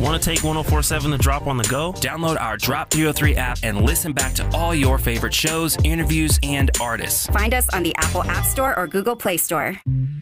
Want to take 1047 The Drop on the go? Download our Drop 303 app and listen back to all your favorite shows, interviews, and artists. Find us on the Apple App Store or Google Play Store.